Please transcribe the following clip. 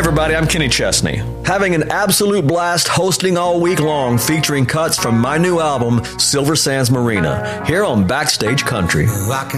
everybody, I'm Kenny Chesney. Having an absolute blast hosting all week long, featuring cuts from my new album, Silver Sands Marina, here on Backstage Country.